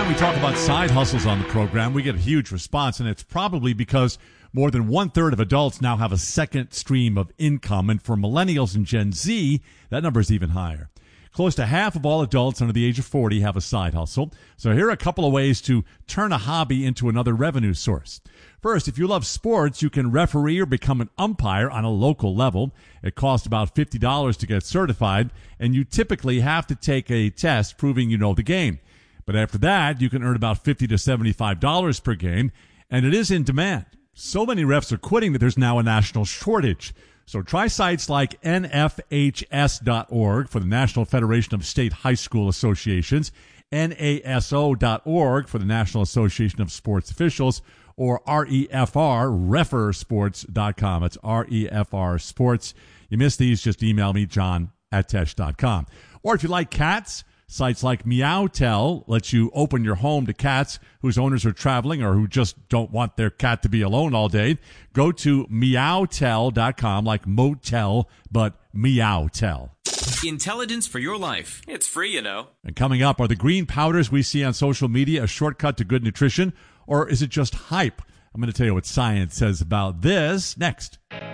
we talk about side hustles on the program, we get a huge response, and it's probably because more than one-third of adults now have a second stream of income, and for millennials and Gen Z, that number is even higher. Close to half of all adults under the age of 40 have a side hustle. So here are a couple of ways to turn a hobby into another revenue source. First, if you love sports, you can referee or become an umpire on a local level. It costs about $50 to get certified, and you typically have to take a test proving you know the game. But after that, you can earn about $50 to $75 per game, and it is in demand. So many refs are quitting that there's now a national shortage. So try sites like nfhs.org for the National Federation of State High School Associations, naso.org for the National Association of Sports Officials, or refersports.com. It's REFR Sports. You miss these, just email me, john@tesh.com. Or if you like cats, sites like Meowtel lets you open your home to cats whose owners are traveling or who just don't want their cat to be alone all day. Go to meowtel.com, like motel, but Meowtel. Intelligence for your life. It's free, you know. And coming up, are the green powders we see on social media a shortcut to good nutrition, or is it just hype? I'm going to tell you what science says about this next.